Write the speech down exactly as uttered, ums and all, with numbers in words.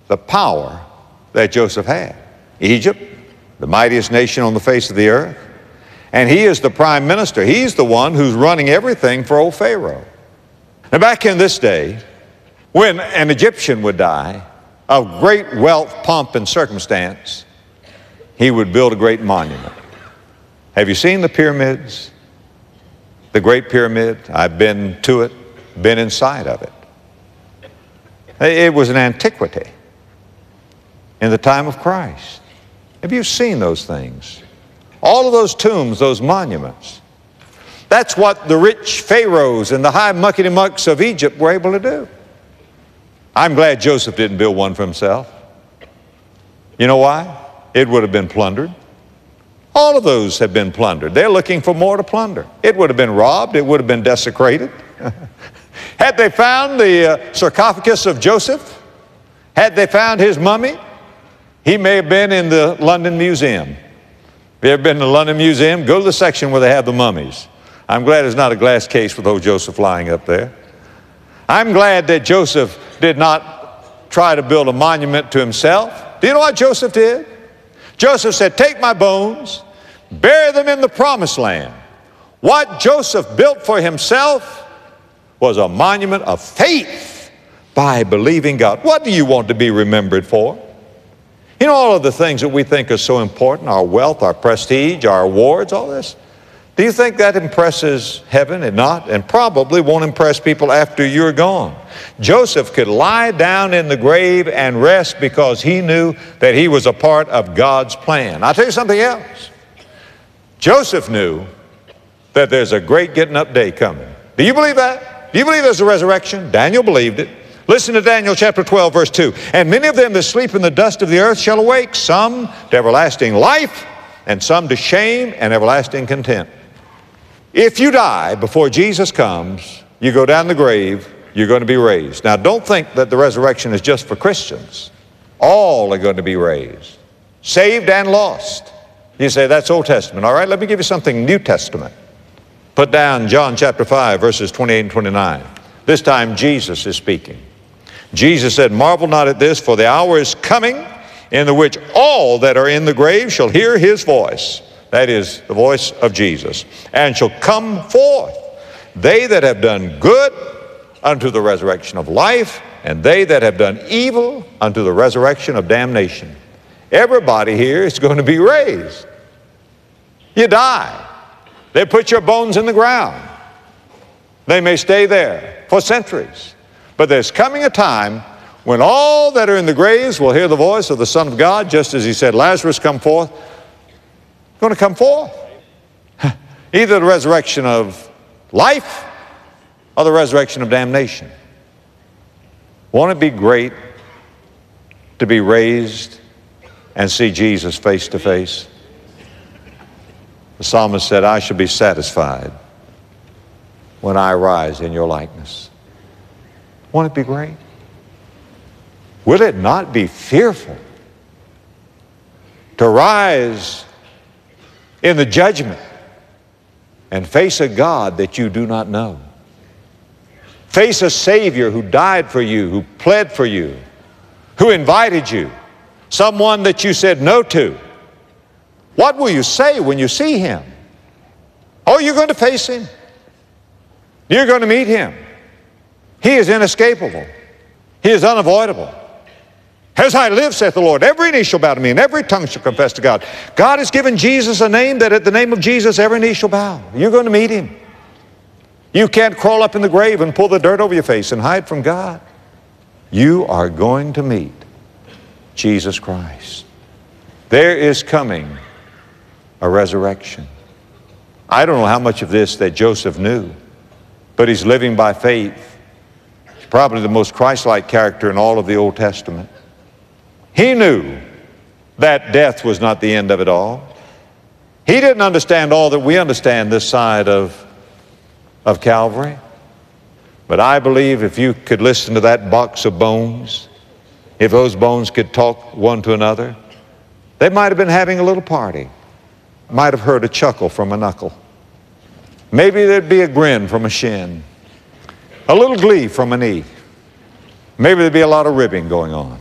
the power that Joseph had. Egypt, the mightiest nation on the face of the earth. And he is the prime minister. He's the one who's running everything for old Pharaoh. Now back in this day, when an Egyptian would die of great wealth, pomp, and circumstance, he would build a great monument. Have you seen the pyramids? The Great Pyramid? I've been to it, been inside of it. It was an antiquity in the time of Christ. Have you seen those things? All of those tombs, those monuments. That's what the rich pharaohs and the high muckety-mucks of Egypt were able to do. I'm glad Joseph didn't build one for himself. You know why? It would have been plundered. All of those have been plundered. They're looking for more to plunder. It would have been robbed. It would have been desecrated. Had they found the uh, sarcophagus of Joseph, had they found his mummy, he may have been in the London Museum. If you ever been to the London Museum, go to the section where they have the mummies. I'm glad there's not a glass case with old Joseph lying up there. I'm glad that Joseph did not try to build a monument to himself. Do you know what Joseph did? Joseph said, take my bones, bury them in the promised land. What Joseph built for himself was a monument of faith by believing God. What do you want to be remembered for? You know, all of the things that we think are so important, our wealth, our prestige, our awards, all this. Do you think that impresses heaven? And not, and probably won't impress people after you're gone. Joseph could lie down in the grave and rest because he knew that he was a part of God's plan. I'll tell you something else. Joseph knew that there's a great getting up day coming. Do you believe that? Do you believe there's a resurrection? Daniel believed it. Listen to Daniel chapter twelve, verse two. And many of them that sleep in the dust of the earth shall awake, some to everlasting life, and some to shame and everlasting contempt. If you die before Jesus comes, you go down the grave, you're going to be raised. Now, don't think that the resurrection is just for Christians. All are going to be raised, saved and lost. You say, that's Old Testament. All right, let me give you something New Testament. Put down John chapter five, verses twenty-eight and twenty-nine. This time, Jesus is speaking. Jesus said, marvel not at this, for the hour is coming in the which all that are in the grave shall hear his voice. That is the voice of Jesus. And shall come forth, they that have done good unto the resurrection of life, and they that have done evil unto the resurrection of damnation. Everybody here is going to be raised. You die. They put your bones in the ground. They may stay there for centuries. But there's coming a time when all that are in the graves will hear the voice of the Son of God, just as he said, Lazarus, come forth. Going to come forth. Either the resurrection of life or the resurrection of damnation. Won't it be great to be raised and see Jesus face to face? The psalmist said, I shall be satisfied when I arise in your likeness. Won't it be great? Will it not be fearful to rise in the judgment and face a God that you do not know? Face a Savior who died for you, who pled for you, who invited you, someone that you said no to. What will you say when you see him? Oh, you're going to face him. You're going to meet him. He is inescapable. He is unavoidable. As I live, saith the Lord, every knee shall bow to me, and every tongue shall confess to God. God has given Jesus a name that at the name of Jesus every knee shall bow. You're going to meet him. You can't crawl up in the grave and pull the dirt over your face and hide from God. You are going to meet Jesus Christ. There is coming a resurrection. I don't know how much of this that Joseph knew, but he's living by faith. He's probably the most Christ-like character in all of the Old Testament. He knew that death was not the end of it all. He didn't understand all that we understand this side of, of Calvary. But I believe if you could listen to that box of bones, if those bones could talk one to another, they might have been having a little party. Might have heard a chuckle from a knuckle. Maybe there'd be a grin from a shin. A little glee from a knee. Maybe there'd be a lot of ribbing going on.